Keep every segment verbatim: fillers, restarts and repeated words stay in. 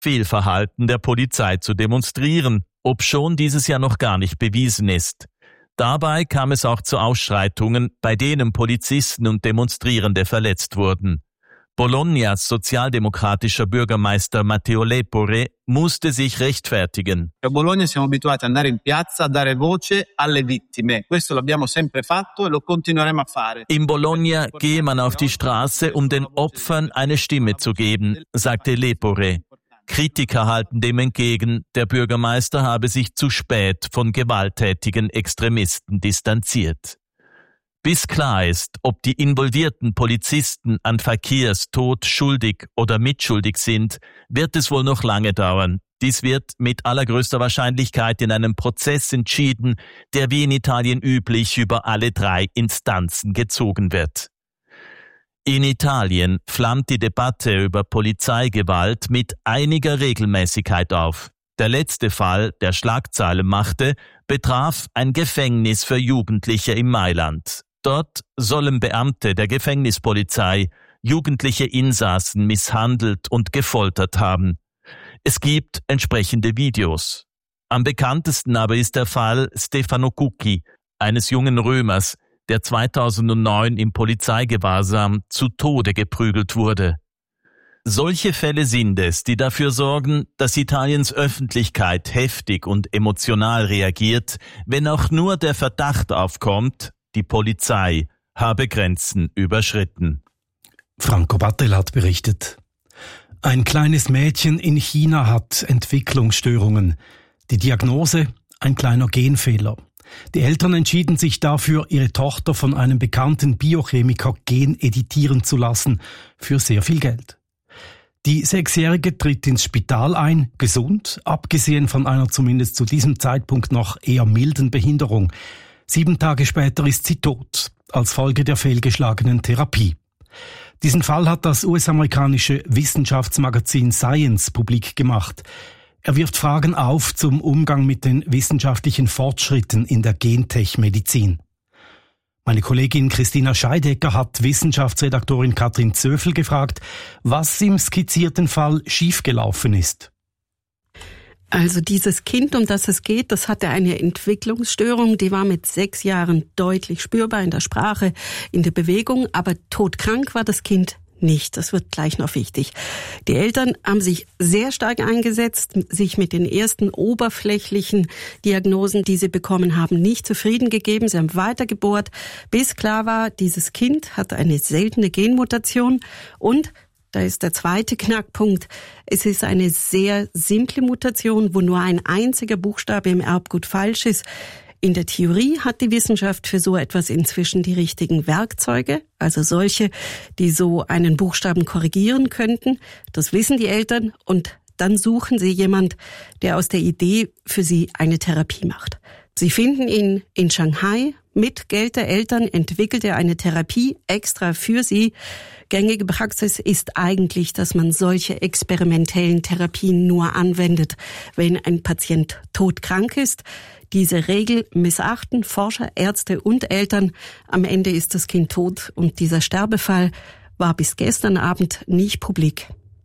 Fehlverhalten der Polizei zu demonstrieren, obschon dieses ja noch gar nicht bewiesen ist. Dabei kam es auch zu Ausschreitungen, bei denen Polizisten und Demonstrierende verletzt wurden. Bolognas sozialdemokratischer Bürgermeister Matteo Lepore musste sich rechtfertigen. A Bologna siamo abituati ad andare in piazza a dare voce alle vittime. Questo l'abbiamo sempre fatto e lo continueremo a fare. In Bologna gehe man auf die Straße, um den Opfern eine Stimme zu geben, sagte Lepore. Kritiker halten dem entgegen, der Bürgermeister habe sich zu spät von gewalttätigen Extremisten distanziert. Bis klar ist, ob die involvierten Polizisten an Verkehrstod schuldig oder mitschuldig sind, wird es wohl noch lange dauern. Dies wird mit allergrößter Wahrscheinlichkeit in einem Prozess entschieden, der wie in Italien üblich über alle drei Instanzen gezogen wird. In Italien flammt die Debatte über Polizeigewalt mit einiger Regelmäßigkeit auf. Der letzte Fall, der Schlagzeilen machte, betraf ein Gefängnis für Jugendliche in Mailand. Dort sollen Beamte der Gefängnispolizei jugendliche Insassen misshandelt und gefoltert haben. Es gibt entsprechende Videos. Am bekanntesten aber ist der Fall Stefano Cucchi, eines jungen Römers, der zweitausendneun im Polizeigewahrsam zu Tode geprügelt wurde. Solche Fälle sind es, die dafür sorgen, dass Italiens Öffentlichkeit heftig und emotional reagiert, wenn auch nur der Verdacht aufkommt, die Polizei habe Grenzen überschritten. Franco Battel hat berichtet. Ein kleines Mädchen in China hat Entwicklungsstörungen. Die Diagnose: ein kleiner Genfehler. Die Eltern entschieden sich dafür, ihre Tochter von einem bekannten Biochemiker geneditieren zu lassen, für sehr viel Geld. Die Sechsjährige tritt ins Spital ein, gesund, abgesehen von einer zumindest zu diesem Zeitpunkt noch eher milden Behinderung. Sieben Tage später ist sie tot, als Folge der fehlgeschlagenen Therapie. Diesen Fall hat das U S-amerikanische Wissenschaftsmagazin Science publik gemacht. Er wirft Fragen auf zum Umgang mit den wissenschaftlichen Fortschritten in der Gentech-Medizin. Meine Kollegin Christina Scheidecker hat Wissenschaftsredaktorin Katrin Zöfel gefragt, was im skizzierten Fall schiefgelaufen ist. Also dieses Kind, um das es geht, das hatte eine Entwicklungsstörung, die war mit sechs Jahren deutlich spürbar in der Sprache, in der Bewegung, aber todkrank war das Kind nicht. Das wird gleich noch wichtig. Die Eltern haben sich sehr stark eingesetzt, sich mit den ersten oberflächlichen Diagnosen, die sie bekommen haben, nicht zufrieden gegeben. Sie haben weitergebohrt, bis klar war, dieses Kind hat eine seltene Genmutation und da ist der zweite Knackpunkt. Es ist eine sehr simple Mutation, wo nur ein einziger Buchstabe im Erbgut falsch ist. In der Theorie hat die Wissenschaft für so etwas inzwischen die richtigen Werkzeuge, also solche, die so einen Buchstaben korrigieren könnten. Das wissen die Eltern und dann suchen sie jemand, der aus der Idee für sie eine Therapie macht. Sie finden ihn in Shanghai. Mit Geld der Eltern entwickelt er eine Therapie extra für sie. Gängige Praxis ist eigentlich, dass man solche experimentellen Therapien nur anwendet, wenn ein Patient todkrank ist. Diese Regel missachten Forscher, Ärzte und Eltern. Am Ende ist das Kind tot und dieser Sterbefall war bis gestern Abend nicht publik.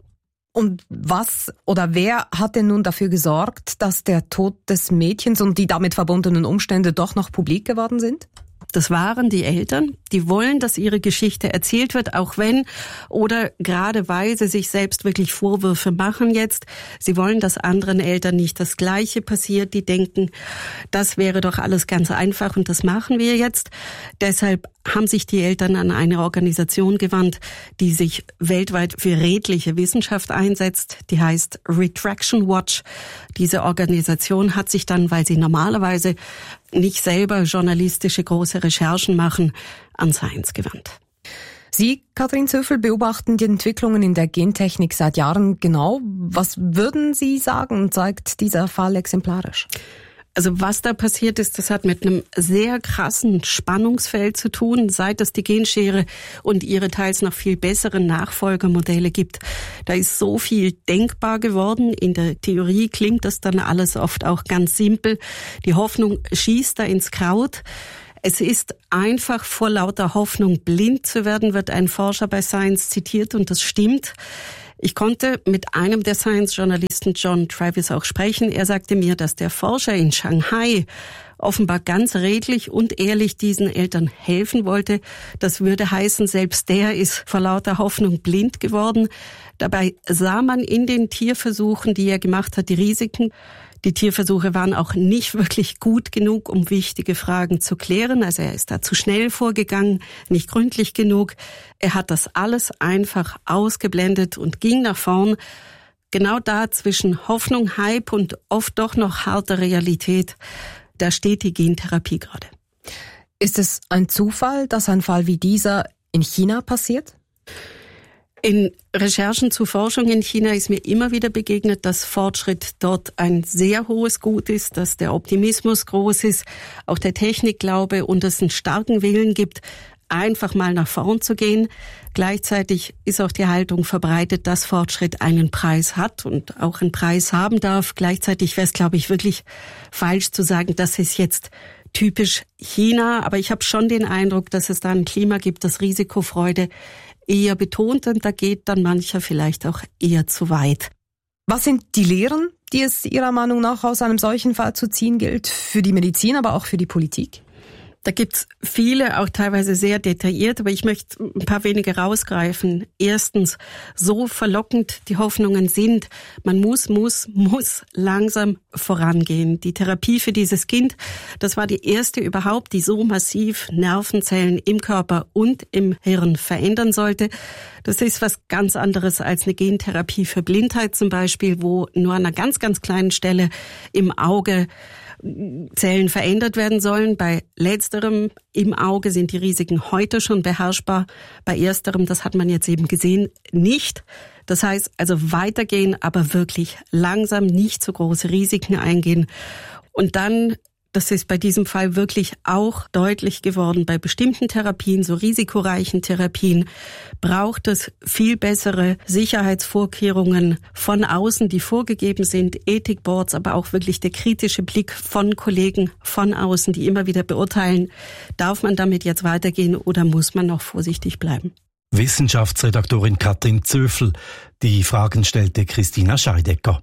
Und was oder wer hat denn nun dafür gesorgt, dass der Tod des Mädchens und die damit verbundenen Umstände doch noch publik geworden sind? Das waren die Eltern, die wollen, dass ihre Geschichte erzählt wird, auch wenn oder gerade weil sie sich selbst wirklich Vorwürfe machen jetzt. Sie wollen, dass anderen Eltern nicht das Gleiche passiert. Die denken, das wäre doch alles ganz einfach und das machen wir jetzt. Deshalb haben sich die Eltern an eine Organisation gewandt, die sich weltweit für redliche Wissenschaft einsetzt. Die heißt Retraction Watch. Diese Organisation hat sich dann, weil sie normalerweise nicht selber journalistische große Recherchen machen, an Science gewandt. Sie, Katrin Zöfel, beobachten die Entwicklungen in der Gentechnik seit Jahren genau. Was würden Sie sagen, zeigt dieser Fall exemplarisch? Also was da passiert ist, das hat mit einem sehr krassen Spannungsfeld zu tun, seit es die Genschere und ihre teils noch viel besseren Nachfolgermodelle gibt. Da ist so viel denkbar geworden. In der Theorie klingt das dann alles oft auch ganz simpel. Die Hoffnung schießt da ins Kraut. Es ist einfach vor lauter Hoffnung blind zu werden, wird ein Forscher bei Science zitiert und das stimmt. Ich konnte mit einem der Science-Journalisten, John Travis, auch sprechen. Er sagte mir, dass der Forscher in Shanghai offenbar ganz redlich und ehrlich diesen Eltern helfen wollte. Das würde heißen, selbst der ist vor lauter Hoffnung blind geworden. Dabei sah man in den Tierversuchen, die er gemacht hat, die Risiken. Die Tierversuche waren auch nicht wirklich gut genug, um wichtige Fragen zu klären. Also er ist da zu schnell vorgegangen, nicht gründlich genug. Er hat das alles einfach ausgeblendet und ging nach vorn. Genau da zwischen Hoffnung, Hype und oft doch noch harter Realität, da steht die Gentherapie gerade. Ist es ein Zufall, dass ein Fall wie dieser in China passiert? In Recherchen zu Forschung in China ist mir immer wieder begegnet, dass Fortschritt dort ein sehr hohes Gut ist, dass der Optimismus groß ist, auch der Technikglaube und es einen starken Willen gibt, einfach mal nach vorn zu gehen. Gleichzeitig ist auch die Haltung verbreitet, dass Fortschritt einen Preis hat und auch einen Preis haben darf. Gleichzeitig wäre es, glaube ich, wirklich falsch zu sagen, das ist jetzt typisch China. Aber ich habe schon den Eindruck, dass es da ein Klima gibt, das Risikofreude eher betont und da geht dann mancher vielleicht auch eher zu weit. Was sind die Lehren, die es Ihrer Meinung nach aus einem solchen Fall zu ziehen gilt, für die Medizin, aber auch für die Politik? Da gibt's viele, auch teilweise sehr detailliert, aber ich möchte ein paar wenige rausgreifen. Erstens, so verlockend die Hoffnungen sind, man muss, muss, muss langsam vorangehen. Die Therapie für dieses Kind, das war die erste überhaupt, die so massiv Nervenzellen im Körper und im Hirn verändern sollte. Das ist was ganz anderes als eine Gentherapie für Blindheit zum Beispiel, wo nur an einer ganz, ganz kleinen Stelle im Auge Zellen verändert werden sollen. Bei letzterem im Auge sind die Risiken heute schon beherrschbar. Bei ersterem, das hat man jetzt eben gesehen, nicht. Das heißt also weitergehen, aber wirklich langsam, nicht so große Risiken eingehen. Und dann, das ist bei diesem Fall wirklich auch deutlich geworden, bei bestimmten Therapien, so risikoreichen Therapien, braucht es viel bessere Sicherheitsvorkehrungen von außen, die vorgegeben sind, Ethikboards, aber auch wirklich der kritische Blick von Kollegen von außen, die immer wieder beurteilen, darf man damit jetzt weitergehen oder muss man noch vorsichtig bleiben? Wissenschaftsredaktorin Katrin Zöfel. Die Fragen stellte Christina Scheidecker.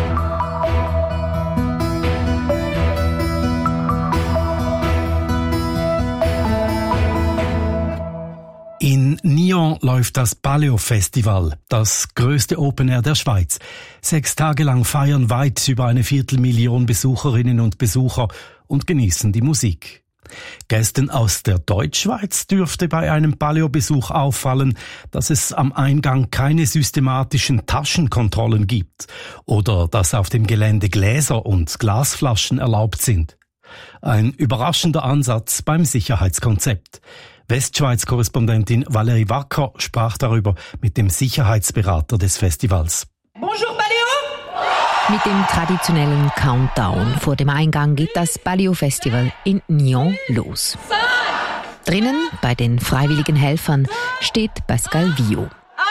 In Nyon läuft das Paleo-Festival, das größte Open Air der Schweiz. Sechs Tage lang feiern weit über eine Viertelmillion Besucherinnen und Besucher und genießen die Musik. Gästen aus der Deutschschweiz dürfte bei einem Paleo-Besuch auffallen, dass es am Eingang keine systematischen Taschenkontrollen gibt oder dass auf dem Gelände Gläser und Glasflaschen erlaubt sind. Ein überraschender Ansatz beim Sicherheitskonzept. Westschweiz-Korrespondentin Valerie Wacker sprach darüber mit dem Sicherheitsberater des Festivals. Bonjour Paleo! Mit dem traditionellen Countdown vor dem Eingang geht das Paleo-Festival in Nyon los. Drinnen, bei den freiwilligen Helfern, steht Pascal Vio.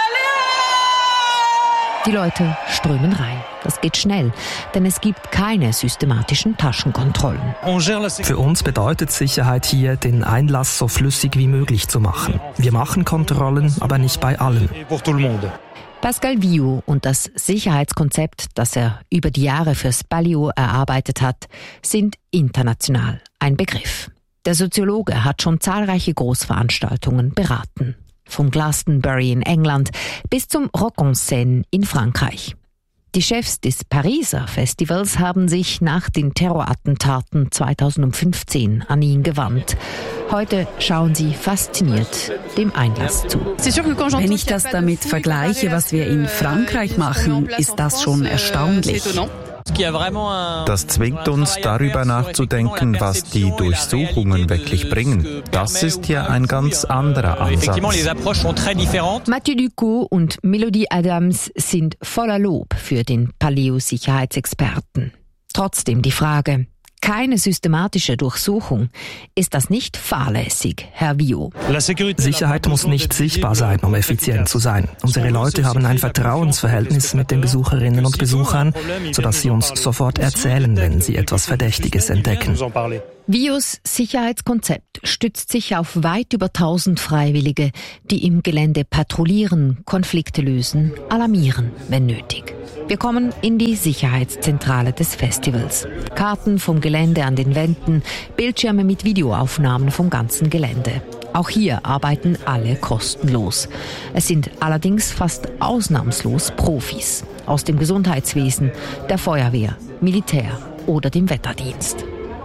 Die Leute strömen rein. Das geht schnell, denn es gibt keine systematischen Taschenkontrollen. Für uns bedeutet Sicherheit hier, den Einlass so flüssig wie möglich zu machen. Wir machen Kontrollen, aber nicht bei allen. Pascal Vio und das Sicherheitskonzept, das er über die Jahre fürs Paleo erarbeitet hat, sind international ein Begriff. Der Soziologe hat schon zahlreiche Großveranstaltungen beraten. Vom Glastonbury in England bis zum Rock en Seine in Frankreich. Die Chefs des Pariser Festivals haben sich nach den Terrorattentaten zweitausendfünfzehn an ihn gewandt. Heute schauen sie fasziniert dem Einlass zu. Wenn ich das damit vergleiche, was wir in Frankreich machen, ist das schon erstaunlich. Das zwingt uns, darüber nachzudenken, was die Durchsuchungen wirklich bringen. Das ist hier ein ganz anderer Ansatz. Mathieu Ducot und Melody Adams sind voller Lob für den Paleo-Sicherheitsexperten. Trotzdem die Frage: Keine systematische Durchsuchung. Ist das nicht fahrlässig, Herr Vio? Sicherheit muss nicht sichtbar sein, um effizient zu sein. Unsere Leute haben ein Vertrauensverhältnis mit den Besucherinnen und Besuchern, sodass sie uns sofort erzählen, wenn sie etwas Verdächtiges entdecken. Vios Sicherheitskonzept stützt sich auf weit über tausend Freiwillige, die im Gelände patrouillieren, Konflikte lösen, alarmieren, wenn nötig. Wir kommen in die Sicherheitszentrale des Festivals. Karten vom Gelände an den Wänden, Bildschirme mit Videoaufnahmen vom ganzen Gelände. Auch hier arbeiten alle kostenlos. Es sind allerdings fast ausnahmslos Profis aus dem Gesundheitswesen, der Feuerwehr, Militär oder dem Wetterdienst.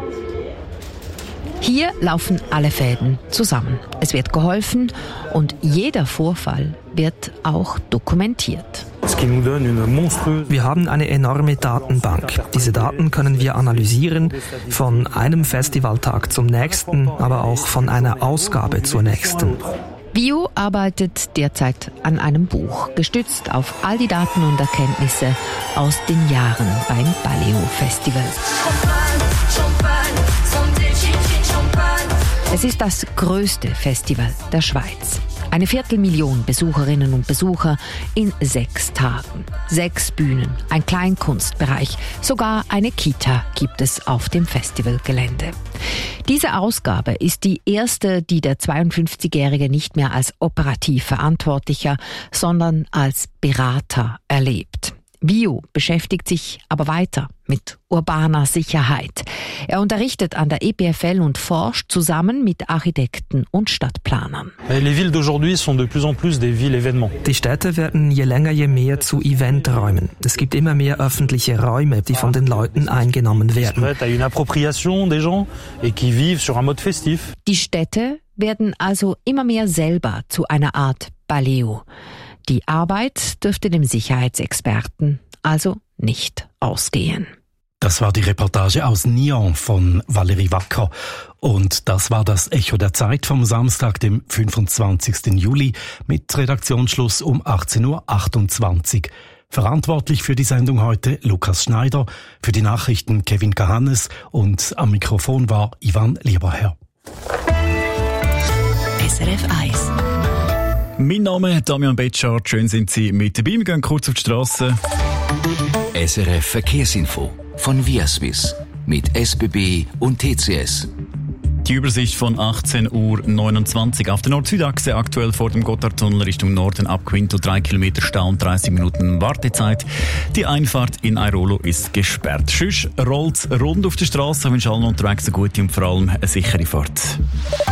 Hier laufen alle Fäden zusammen. Es wird geholfen und jeder Vorfall wird auch dokumentiert. Wir haben eine enorme Datenbank. Diese Daten können wir analysieren, von einem Festivaltag zum nächsten, aber auch von einer Ausgabe zur nächsten. Vio arbeitet derzeit an einem Buch, gestützt auf all die Daten und Erkenntnisse aus den Jahren beim Baleo Festival. Es ist das größte Festival der Schweiz. Eine Viertelmillion Besucherinnen und Besucher in sechs Tagen. Sechs Bühnen, ein Kleinkunstbereich, sogar eine Kita gibt es auf dem Festivalgelände. Diese Ausgabe ist die erste, die der zweiundfünfzigjährige nicht mehr als operativ Verantwortlicher, sondern als Berater erlebt. Vio beschäftigt sich aber weiter mit urbaner Sicherheit. Er unterrichtet an der E P F L und forscht zusammen mit Architekten und Stadtplanern. Die Städte werden je länger je mehr zu Eventräumen. Es gibt immer mehr öffentliche Räume, die von den Leuten eingenommen werden. Die Städte werden also immer mehr selber zu einer Art Baleo. Die Arbeit dürfte dem Sicherheitsexperten also nicht ausgehen. Das war die Reportage aus Nyon von Valerie Wacker. Und das war das Echo der Zeit vom Samstag, dem fünfundzwanzigsten Juli, mit Redaktionsschluss um achtzehn Uhr achtundzwanzig. Verantwortlich für die Sendung heute Lukas Schneider, für die Nachrichten Kevin Kahannes und am Mikrofon war Ivan Lieberherr. S R F eins. Mein Name ist Damian Betschart. Schön sind Sie mit dabei. Wir gehen kurz auf die Strasse. S R F Verkehrsinfo von Viaswiss mit S B B und T C S. Die Übersicht von achtzehn Uhr neunundzwanzig auf der Nord-Süd-Achse, aktuell vor dem Gotthardtunnel Richtung Norden ab Quinto, drei Kilometer Stau und dreißig Minuten Wartezeit. Die Einfahrt in Airolo ist gesperrt. Sonst rollt's rund auf der Straße. Ich wünsche allen unterwegs eine gute und vor allem eine sichere Fahrt.